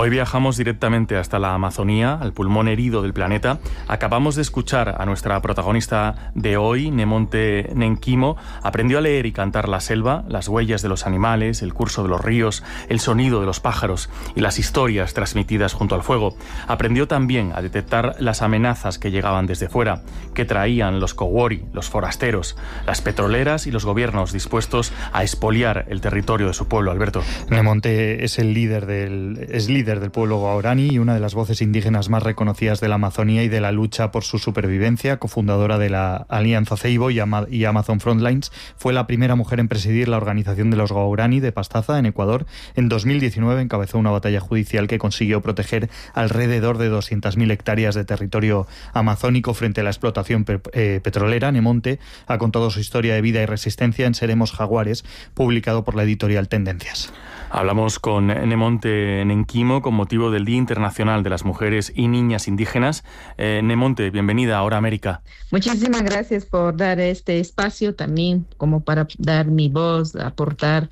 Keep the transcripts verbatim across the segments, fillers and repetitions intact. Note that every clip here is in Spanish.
Hoy viajamos directamente hasta la Amazonía, al pulmón herido del planeta. Acabamos de escuchar a nuestra protagonista de hoy, Nemonte Nenquimo. Aprendió a leer y cantar la selva, las huellas de los animales, el curso de los ríos, el sonido de los pájaros y las historias transmitidas junto al fuego. Aprendió también a detectar las amenazas que llegaban desde fuera, que traían los Kowori, los forasteros, las petroleras y los gobiernos dispuestos a expoliar el territorio de su pueblo. Alberto. Nemonte es el líder del es líder del pueblo guaraní y una de las voces indígenas más reconocidas de la Amazonía y de la lucha por su supervivencia, cofundadora de la Alianza Ceibo y, Ama- y Amazon Frontlines. Fue la primera mujer en presidir la organización de los guaraní de Pastaza, en Ecuador. En dos mil diecinueve encabezó una batalla judicial que consiguió proteger alrededor de doscientas mil hectáreas de territorio amazónico frente a la explotación pe- eh, petrolera. Nemonte ha contado su historia de vida y resistencia en Seremos Jaguares, publicado por la editorial Tendencias. Hablamos con Nemonte Nenquimo con motivo del Día Internacional de las Mujeres y Niñas Indígenas. Eh, Nemonte, bienvenida a Hora América. Muchísimas gracias por dar este espacio también como para dar mi voz, aportar,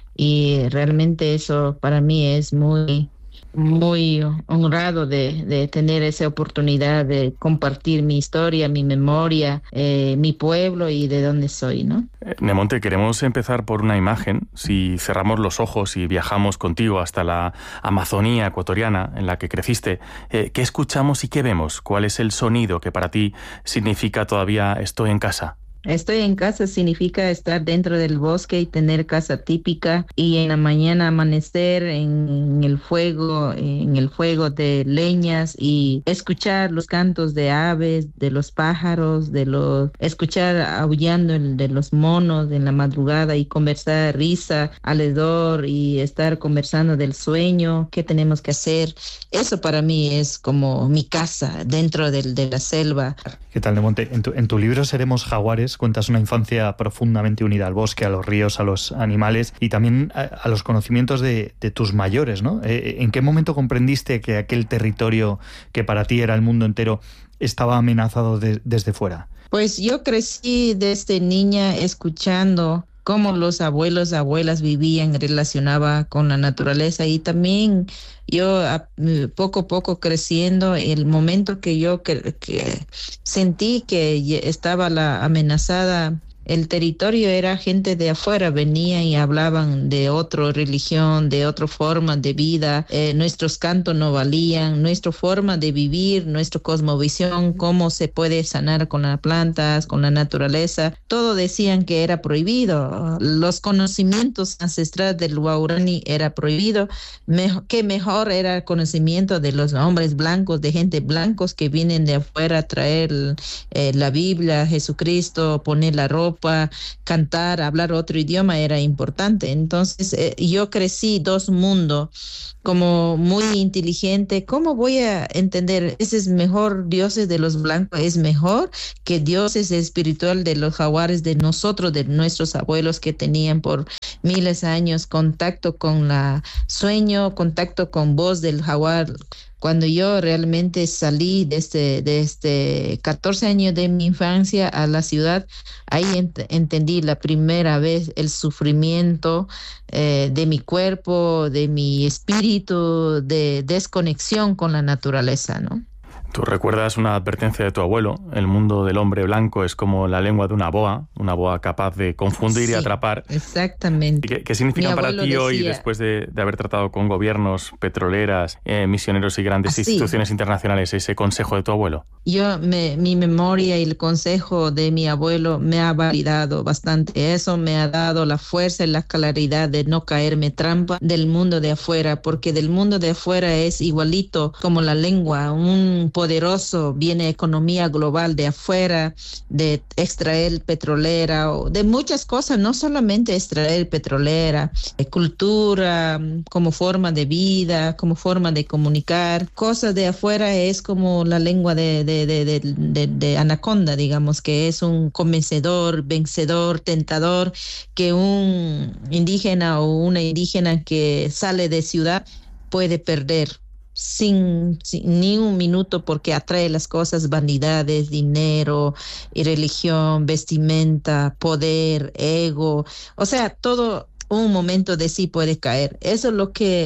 y realmente eso para mí es muy, muy honrado de, de tener esa oportunidad de compartir mi historia, mi memoria, eh, mi pueblo y de dónde soy, ¿no? Eh, Nemonte, queremos empezar por una imagen. Si cerramos los ojos y viajamos contigo hasta la Amazonía ecuatoriana en la que creciste, eh, ¿qué escuchamos y qué vemos? ¿Cuál es el sonido que para ti significa todavía estoy en casa? Estoy en casa significa estar dentro del bosque y tener casa típica, y en la mañana amanecer en el fuego, en el fuego de leñas, y escuchar los cantos de aves, de los pájaros, de los escuchar aullando el, de los monos en la madrugada, y conversar risa alrededor y estar conversando del sueño, qué tenemos que hacer. Eso para mí es como mi casa dentro del, de la selva. ¿Qué tal, Nemonte? En tu, en tu libro Seremos Jaguares cuentas una infancia profundamente unida al bosque, a los ríos, a los animales y también a, a los conocimientos de, de tus mayores, ¿no? Eh, ¿En qué momento comprendiste que aquel territorio que para ti era el mundo entero estaba amenazado de, desde fuera? Pues yo crecí desde niña escuchando cómo los abuelos, abuelas vivían, relacionaba con la naturaleza, y también yo a, poco a poco creciendo, el momento que yo que, que sentí que estaba la amenazada el territorio, era gente de afuera, venía y hablaban de otra religión, de otra forma de vida, eh, nuestros cantos no valían, nuestra forma de vivir, nuestra cosmovisión, cómo se puede sanar con las plantas, con la naturaleza, todo decían que era prohibido. Los conocimientos ancestrales del guaraní era prohibido. Mejo, que mejor era el conocimiento de los hombres blancos, de gente blancos que vienen de afuera a traer eh, la Biblia, Jesucristo, poner la ropa, cantar, hablar otro idioma era importante. Entonces eh, yo crecí dos mundos, como muy inteligente. ¿Cómo voy a entender? Ese es mejor, dioses de los blancos es mejor que dioses espiritual de los jaguares, de nosotros, de nuestros abuelos que tenían por miles de años contacto con la sueño, contacto con voz del jaguar. Cuando yo realmente salí desde, desde catorce años de mi infancia a la ciudad, ahí ent- entendí la primera vez el sufrimiento eh, de mi cuerpo, de mi espíritu, de desconexión con la naturaleza, ¿no? Tú recuerdas una advertencia de tu abuelo: el mundo del hombre blanco es como la lengua de una boa, una boa capaz de confundir sí, y atrapar. Exactamente. ¿Qué, qué significa para ti decía, hoy, después de, de haber tratado con gobiernos, petroleras, eh, misioneros y grandes así, instituciones internacionales, ese consejo de tu abuelo? Yo, me, mi memoria y el consejo de mi abuelo me ha validado bastante. Eso me ha dado la fuerza y la claridad de no caerme trampa del mundo de afuera, porque del mundo de afuera es igualito como la lengua, un poderoso, viene economía global de afuera, de extraer petrolera, o de muchas cosas, no solamente extraer petrolera, de cultura, como forma de vida, como forma de comunicar. Cosas de afuera es como la lengua de, de, de, de, de, de anaconda, digamos, que es un convencedor, vencedor, tentador, que un indígena o una indígena que sale de ciudad puede perder. Sin, sin ni un minuto, porque atrae las cosas, vanidades, dinero y religión, vestimenta, poder, ego, o sea, todo un momento de sí puede caer. Eso es lo que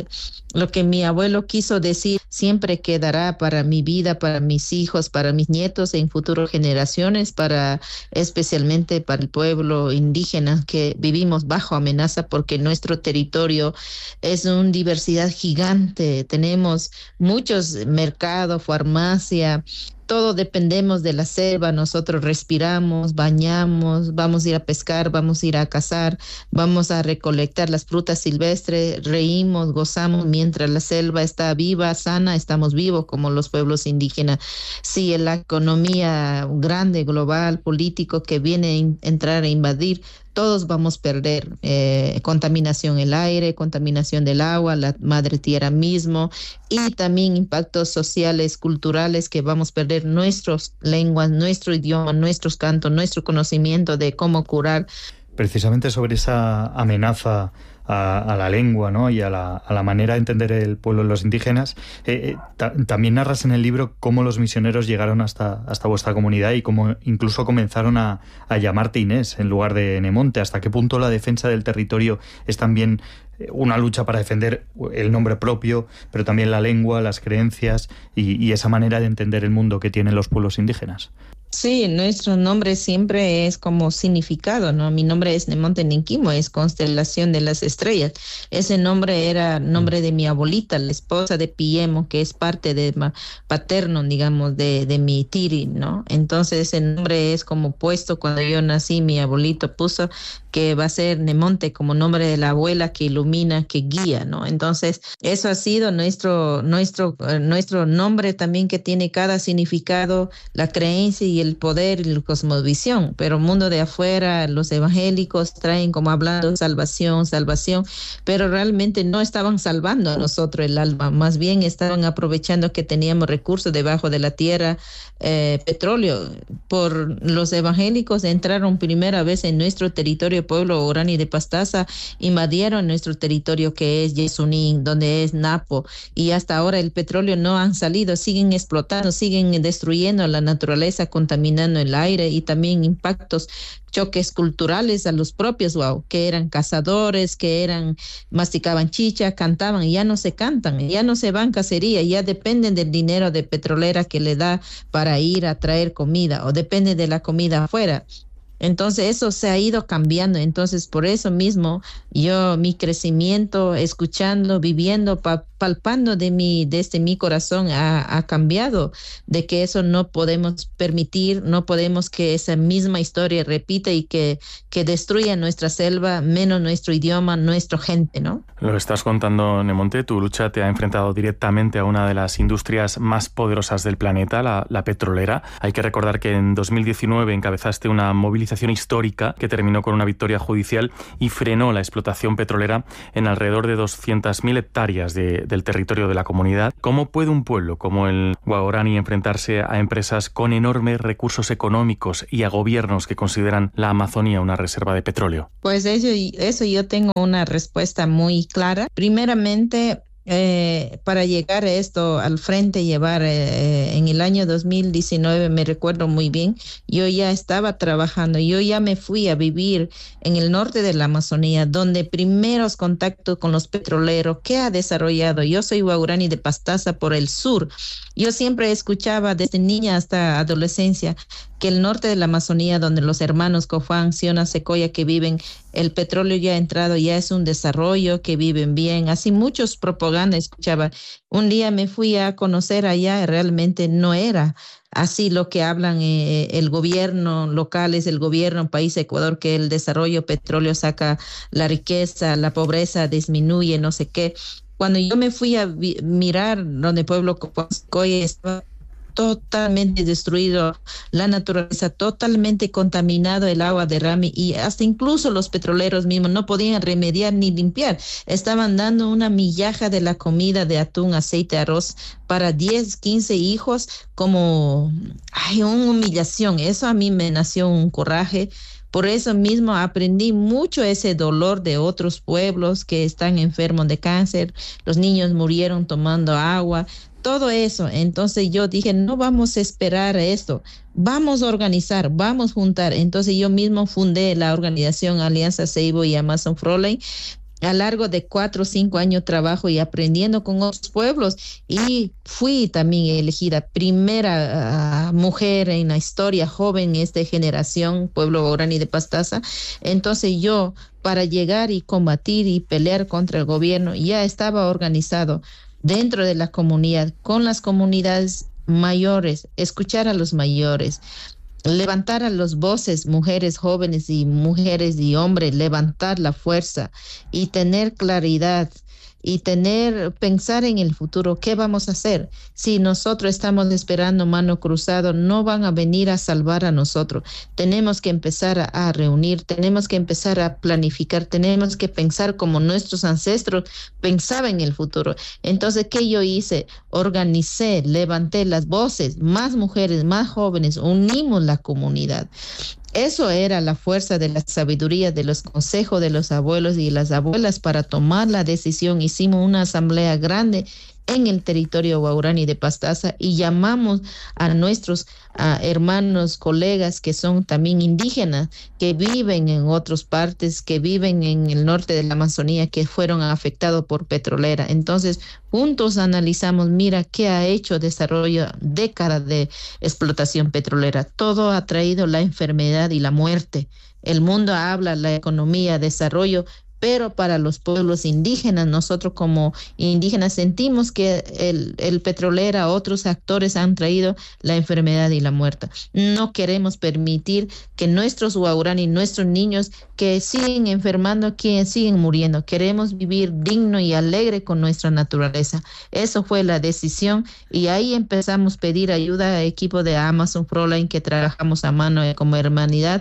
Lo que mi abuelo quiso decir siempre quedará para mi vida, para mis hijos, para mis nietos en futuras generaciones, para especialmente para el pueblo indígena que vivimos bajo amenaza porque nuestro territorio es una diversidad gigante. Tenemos muchos mercados, farmacia. Todo dependemos de la selva, nosotros respiramos, bañamos, vamos a ir a pescar, vamos a ir a cazar, vamos a recolectar las frutas silvestres, reímos, gozamos mientras la selva está viva, sana, estamos vivos como los pueblos indígenas. Si la economía grande, global, político que viene a entrar a invadir, todos vamos a perder eh, contaminación del aire, contaminación del agua, la madre tierra mismo, y también impactos sociales, culturales, que vamos a perder nuestras lenguas, nuestro idioma, nuestros cantos, nuestro conocimiento de cómo curar. Precisamente sobre esa amenaza a, a la lengua, ¿no? Y a la, a la manera de entender el pueblo de los indígenas, eh, eh, ta, también narras en el libro cómo los misioneros llegaron hasta, hasta vuestra comunidad y cómo incluso comenzaron a, a llamarte Inés en lugar de Nemonte. ¿Hasta qué punto la defensa del territorio es también una lucha para defender el nombre propio, pero también la lengua, las creencias y, y esa manera de entender el mundo que tienen los pueblos indígenas? Sí, nuestro nombre siempre es como significado, ¿no? Mi nombre es Nemonte Nenquimo, es constelación de las estrellas. Ese nombre era nombre de mi abuelita, la esposa de Piemo, que es parte de paterno, digamos, de, de mi tiri, ¿no? Entonces ese nombre es como puesto cuando yo nací, mi abuelito puso que va a ser Nemonte como nombre de la abuela que ilumina, que guía, ¿no? Entonces eso ha sido nuestro, nuestro, uh, nuestro nombre también, que tiene cada significado, la creencia y el poder y la cosmovisión, pero mundo de afuera, los evangélicos traen como hablando salvación, salvación, pero realmente no estaban salvando a nosotros el alma, más bien estaban aprovechando que teníamos recursos debajo de la tierra, eh, petróleo. Por los evangélicos entraron primera vez en nuestro territorio, pueblo Orani de Pastaza, invadieron nuestro territorio que es Yesunín, donde es Napo, y hasta ahora el petróleo no han salido, siguen explotando, siguen destruyendo la naturaleza, contaminando el aire, y también impactos, choques culturales a los propios wow, que eran cazadores, que eran masticaban chicha, cantaban, ya no se cantan, ya no se van cacería, ya dependen del dinero de petrolera que le da para ir a traer comida, o depende de la comida afuera. Entonces eso se ha ido cambiando. Entonces por eso mismo yo, mi crecimiento, escuchando, viviendo, pa- palpando de mi, desde mi corazón ha, ha cambiado, de que eso no podemos permitir, no podemos que esa misma historia repita y que, que destruya nuestra selva, menos nuestro idioma, nuestra gente, ¿no? Lo estás contando, Nemonte, tu lucha te ha enfrentado directamente a una de las industrias más poderosas del planeta, la, la petrolera. Hay que recordar que en dos mil diecinueve encabezaste una movilización histórica que terminó con una victoria judicial y frenó la explotación petrolera en alrededor de doscientas mil hectáreas de, del territorio de la comunidad. ¿Cómo puede un pueblo como el Waorani enfrentarse a empresas con enormes recursos económicos y a gobiernos que consideran la Amazonía una reserva de petróleo? Pues eso, eso yo tengo una respuesta muy clara. Primeramente, Eh, para llegar a esto al frente, llevar eh, en el año dos mil diecinueve, me recuerdo muy bien, yo ya estaba trabajando, yo ya me fui a vivir en el norte de la Amazonía, donde primeros contactos con los petroleros, ¿qué ha desarrollado? Yo soy Waorani de Pastaza por el sur. Yo siempre escuchaba desde niña hasta adolescencia que el norte de la Amazonía, donde los hermanos Cofán, Siona, Secoya que viven, el petróleo ya ha entrado, ya es un desarrollo, que viven bien. Así muchos propaganda escuchaba. Un día me fui a conocer allá y realmente no era así lo que hablan eh, el gobierno local, es el gobierno país Ecuador, que el desarrollo petróleo saca la riqueza, la pobreza disminuye, no sé qué. Cuando yo me fui a vi- mirar donde el pueblo Cocoy estaba totalmente destruido, la naturaleza totalmente contaminado, el agua derrame, y hasta incluso los petroleros mismos no podían remediar ni limpiar. Estaban dando una migaja de la comida de atún, aceite, arroz para diez, quince hijos, como ay, una humillación. Eso a mí me nació un coraje. Por eso mismo aprendí mucho ese dolor de otros pueblos que están enfermos de cáncer, los niños murieron tomando agua, todo eso. Entonces yo dije, no vamos a esperar a esto, vamos a organizar, vamos a juntar. Entonces yo mismo fundé la organización Alianza Seibo y Amazon Frontline, a largo de cuatro o cinco años trabajo y aprendiendo con otros pueblos, y fui también elegida primera uh, mujer en la historia joven en esta generación, pueblo guaraní de Pastaza. Entonces yo, para llegar y combatir y pelear contra el gobierno, ya estaba organizado dentro de la comunidad, con las comunidades mayores, escuchar a los mayores, levantar a las voces, mujeres jóvenes y mujeres y hombres, levantar la fuerza y tener claridad y tener, pensar en el futuro, ¿qué vamos a hacer? Si nosotros estamos esperando mano cruzado, no van a venir a salvar a nosotros. Tenemos que empezar a, a reunir, tenemos que empezar a planificar, tenemos que pensar como nuestros ancestros pensaban en el futuro. Entonces, ¿qué yo hice? Organicé, levanté las voces, más mujeres, más jóvenes, unimos la comunidad. Eso era la fuerza de la sabiduría, de los consejos de los abuelos y las abuelas para tomar la decisión. Hicimos una asamblea grande en el territorio guaraní de Pastaza y llamamos a nuestros a hermanos, colegas que son también indígenas, que viven en otras partes, que viven en el norte de la Amazonía, que fueron afectados por petrolera. Entonces, juntos analizamos, mira, qué ha hecho desarrollo, décadas de explotación petrolera. Todo ha traído la enfermedad y la muerte. El mundo habla, la economía, desarrollo, pero para los pueblos indígenas, nosotros como indígenas sentimos que el, el petrolera, otros actores han traído la enfermedad y la muerte. No queremos permitir que nuestros guaraní, nuestros niños que siguen enfermando, que siguen muriendo. Queremos vivir digno y alegre con nuestra naturaleza. Eso fue la decisión y ahí empezamos a pedir ayuda a equipo de Amazon Frontline que trabajamos a mano como hermanidad.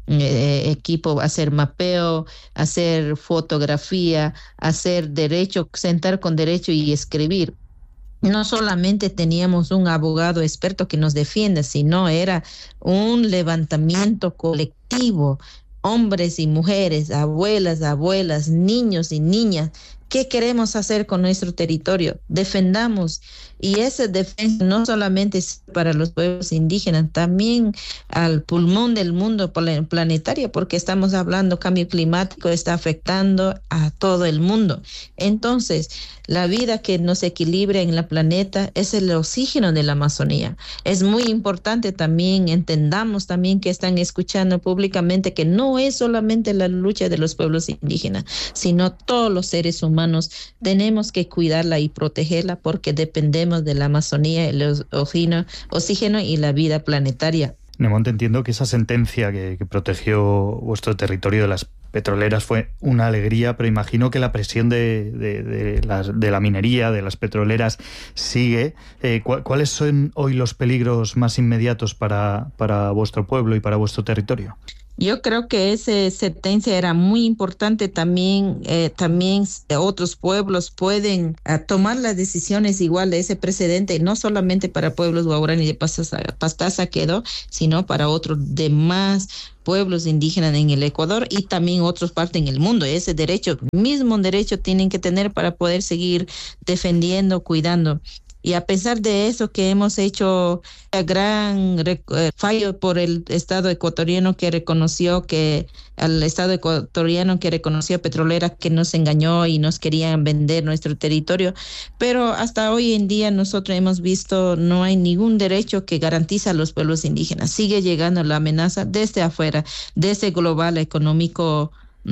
Eh, equipo, hacer mapeo, hacer fotografía, hacer derecho, sentar con derecho y escribir. No solamente teníamos un abogado experto que nos defiende, sino era un levantamiento colectivo, hombres y mujeres, abuelas, abuelas, niños y niñas. ¿Qué queremos hacer con nuestro territorio? Defendamos. Y esa defensa no solamente es para los pueblos indígenas, también al pulmón del mundo planetario, porque estamos hablando cambio climático, está afectando a todo el mundo. Entonces, la vida que nos equilibra en el planeta es el oxígeno de la Amazonía. Es muy importante también, entendamos también que están escuchando públicamente que no es solamente la lucha de los pueblos indígenas, sino todos los seres humanos. Tenemos que cuidarla y protegerla porque dependemos de la Amazonía, el oxígeno, oxígeno y la vida planetaria. Nemonte, entiendo que esa sentencia que, que protegió vuestro territorio de las petroleras fue una alegría, pero imagino que la presión de, de, de, las, de la minería, de las petroleras, sigue. Eh, ¿Cuáles son hoy los peligros más inmediatos para, para vuestro pueblo y para vuestro territorio? Yo creo que esa sentencia era muy importante también, eh, también otros pueblos pueden uh, tomar las decisiones igual de ese precedente, no solamente para pueblos guaraní de Pastaza, Pastaza quedó, sino para otros demás pueblos indígenas en el Ecuador y también otras partes en el mundo. Ese derecho, mismo derecho tienen que tener para poder seguir defendiendo, cuidando. Y a pesar de eso que hemos hecho un gran rec- fallo por el Estado ecuatoriano que reconoció que, al Estado ecuatoriano que reconoció petrolera que nos engañó y nos querían vender nuestro territorio, pero hasta hoy en día nosotros hemos visto no hay ningún derecho que garantiza a los pueblos indígenas. Sigue llegando la amenaza desde afuera, desde global económico,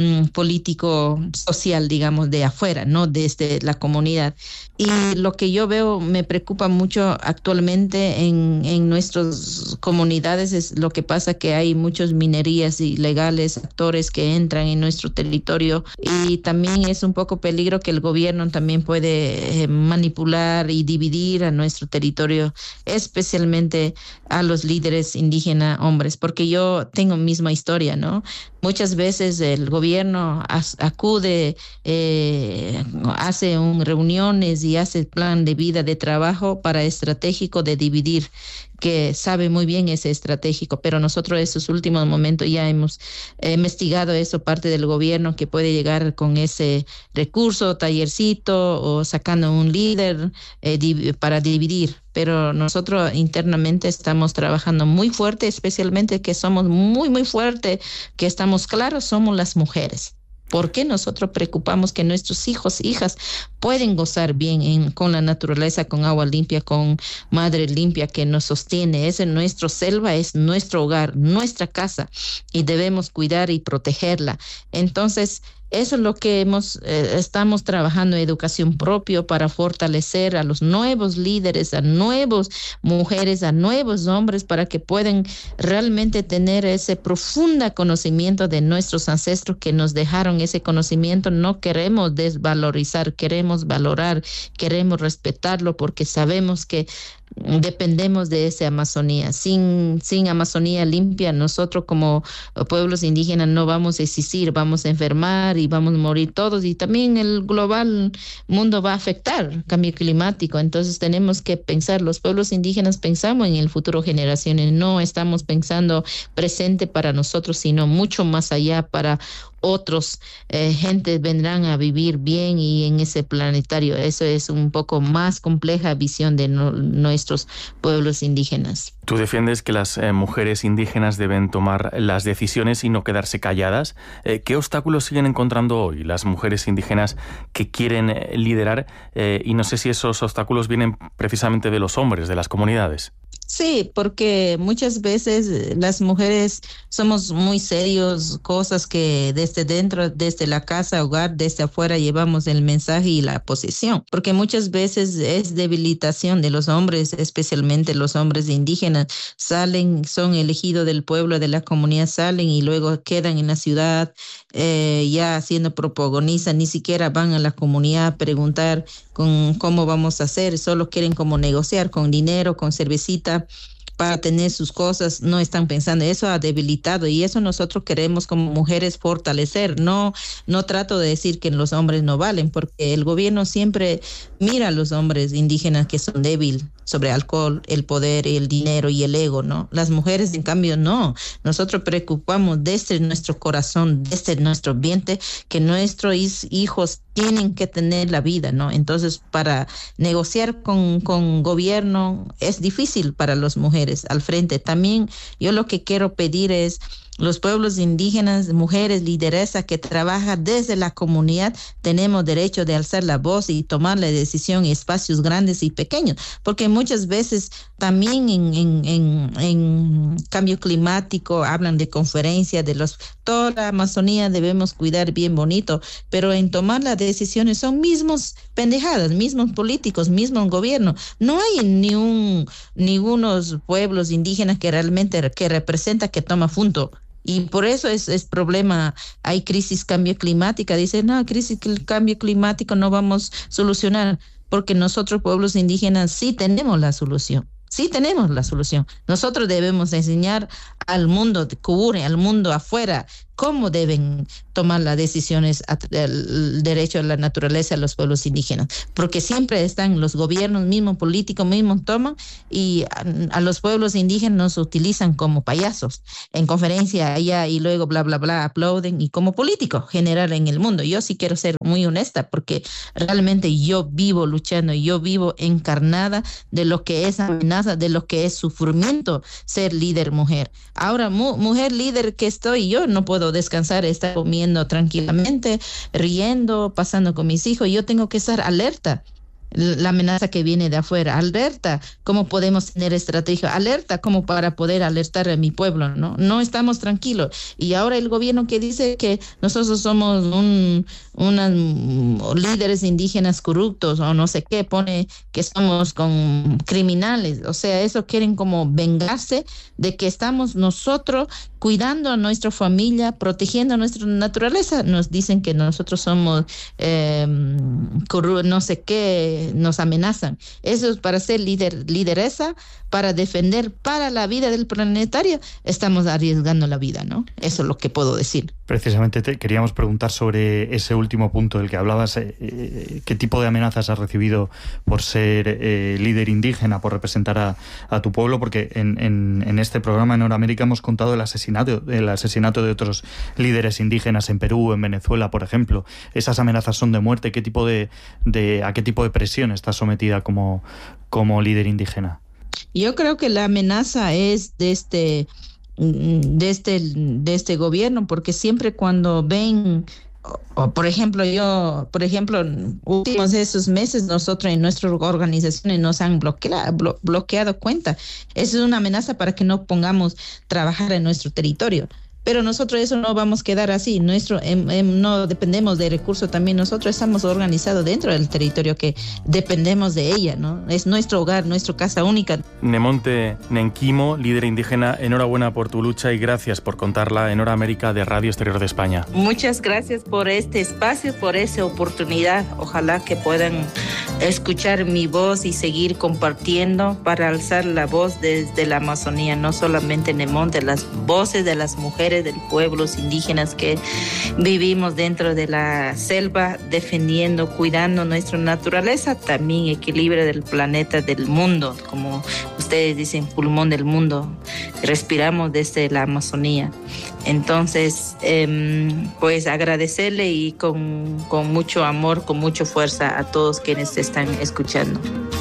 político, social, digamos, de afuera, no desde la comunidad. Y lo que yo veo me preocupa mucho actualmente en, en nuestras comunidades es lo que pasa que hay muchas minerías ilegales, actores que entran en nuestro territorio y también es un poco peligro que el gobierno también puede eh, manipular y dividir a nuestro territorio, especialmente a los líderes indígenas hombres, porque yo tengo misma historia, ¿no? Muchas veces el gobierno as, acude, eh, hace un, reuniones y hace plan de vida, de trabajo para estratégico de dividir, que sabe muy bien ese estratégico, pero nosotros en esos últimos momentos ya hemos eh, investigado eso, parte del gobierno que puede llegar con ese recurso, tallercito o sacando un líder eh, div- para dividir. Pero nosotros internamente estamos trabajando muy fuerte, especialmente que somos muy, muy fuertes, que estamos claros, somos las mujeres. ¿Por qué nosotros preocupamos que nuestros hijos, hijas pueden gozar bien en, con la naturaleza, con agua limpia, con madre limpia que nos sostiene? Es en nuestra selva, es nuestro hogar, nuestra casa, y debemos cuidar y protegerla. Entonces, eso es lo que hemos, eh, estamos trabajando en educación propia para fortalecer a los nuevos líderes, a nuevas mujeres, a nuevos hombres, para que puedan realmente tener ese profundo conocimiento de nuestros ancestros que nos dejaron ese conocimiento. No queremos desvalorizar, queremos valorar, queremos respetarlo, porque sabemos que dependemos de esa Amazonía. Sin, sin Amazonía limpia, nosotros como pueblos indígenas no vamos a existir, vamos a enfermar y vamos a morir todos, y también el global mundo va a afectar cambio climático. Entonces tenemos que pensar, los pueblos indígenas pensamos en el futuro generaciones, no estamos pensando presente para nosotros, sino mucho más allá para otros eh, gentes vendrán a vivir bien y en ese planetario. Eso es un poco más compleja visión de no, nuestros pueblos indígenas. ¿Tú defiendes que las eh, mujeres indígenas deben tomar las decisiones y no quedarse calladas? Eh, ¿Qué obstáculos siguen encontrando hoy las mujeres indígenas que quieren eh, liderar? Eh, y no sé si esos obstáculos vienen precisamente de los hombres, de las comunidades. Sí, porque muchas veces las mujeres somos muy serios, cosas que desde dentro, desde la casa, hogar, desde afuera llevamos el mensaje y la posición, porque muchas veces es debilitación de los hombres, especialmente los hombres indígenas, salen, son elegidos del pueblo, de la comunidad, salen y luego quedan en la ciudad eh, ya haciendo propaganda, ni siquiera van a la comunidad a preguntar con cómo vamos a hacer, solo quieren como negociar con dinero, con cervecita, para tener sus cosas, no están pensando. Eso ha debilitado, y eso nosotros queremos como mujeres fortalecer. No, no trato de decir que los hombres no valen, porque el gobierno siempre mira a los hombres indígenas que son débiles sobre alcohol, el poder, el dinero y el ego, ¿no? Las mujeres, en cambio, no. Nosotros preocupamos desde nuestro corazón, desde nuestro vientre, que nuestros hijos tienen que tener la vida, ¿no? Entonces, para negociar con, con gobierno es difícil para las mujeres al frente. También yo lo que quiero pedir es los pueblos indígenas, mujeres, lideresa que trabaja desde la comunidad, tenemos derecho de alzar la voz y tomar la decisión en espacios grandes y pequeños, porque muchas veces también en, en, en, en cambio climático hablan de conferencias, de los, toda la Amazonía debemos cuidar bien bonito, pero en tomar las decisiones son mismos pendejadas, mismos políticos, mismos gobiernos. No hay ni un, ni unos pueblos indígenas que realmente que representa, que toma punto. Y por eso es, es problema, hay crisis cambio climática. Dicen, no, crisis cambio climático no vamos a solucionar, porque nosotros pueblos indígenas sí tenemos la solución. Sí tenemos la solución. Nosotros debemos enseñar al mundo que cubre, al mundo afuera, cómo deben tomar las decisiones, el derecho a la naturaleza a los pueblos indígenas, porque siempre están los gobiernos mismos, políticos mismos toman, y a, a los pueblos indígenas nos utilizan como payasos en conferencia allá, y luego bla bla bla aplauden, y como político general en el mundo. Yo sí quiero ser muy honesta, porque realmente yo vivo luchando, yo vivo encarnada de lo que es amenaza, de lo que es sufrimiento ser líder mujer. Ahora, mu- mujer líder que estoy, yo no puedo descansar, estar comiendo tranquilamente, riendo, pasando con mis hijos. Yo tengo que estar alerta. La amenaza que viene de afuera, alerta, cómo podemos tener estrategia, alerta como para poder alertar a mi pueblo, ¿no? No estamos tranquilos. Y ahora el gobierno que dice que nosotros somos un, unas líderes indígenas corruptos o no sé qué, pone que somos con criminales. O sea, eso quieren como vengarse de que estamos nosotros cuidando a nuestra familia, protegiendo a nuestra naturaleza. Nos dicen que nosotros somos eh, corru- no sé qué, nos amenazan. Eso es para ser líder, lideresa, para defender para la vida del planetario, estamos arriesgando la vida, ¿no? Eso es lo que puedo decir. Precisamente te queríamos preguntar sobre ese último punto del que hablabas. Eh, ¿Qué tipo de amenazas has recibido por ser eh, líder indígena, por representar a, a tu pueblo? Porque en, en, en este programa en Norteamérica hemos contado el asesinato, el asesinato de otros líderes indígenas en Perú, en Venezuela, por ejemplo. ¿Esas amenazas son de muerte? ¿Qué tipo de, de, ¿A qué tipo de presión estás sometida como, como líder indígena? Yo creo que la amenaza es de este, de este, de este gobierno, porque siempre cuando ven o, o, por ejemplo, yo, por ejemplo, últimos esos meses nosotros en nuestras organizaciones nos han bloqueado, blo, bloqueado cuenta. Eso es una amenaza para que no pongamos trabajar en nuestro territorio. Pero nosotros eso no vamos a quedar así. Nuestro em, em, no dependemos de recursos también. Nosotros estamos organizados dentro del territorio que dependemos de ella, ¿no? Es nuestro hogar, nuestra casa única. Nemonte Nenkimo, líder indígena, enhorabuena por tu lucha y gracias por contarla en Hora América de Radio Exterior de España. Muchas gracias por este espacio, por esa oportunidad. Ojalá que puedan escuchar mi voz y seguir compartiendo para alzar la voz desde la Amazonía, no solamente Nemonte, las voces de las mujeres de los pueblos indígenas que vivimos dentro de la selva, defendiendo, cuidando nuestra naturaleza, también equilibrio del planeta, del mundo, como ustedes dicen, pulmón del mundo, respiramos desde la Amazonía. Entonces, eh, pues agradecerle y con, con mucho amor, con mucha fuerza a todos quienes están escuchando.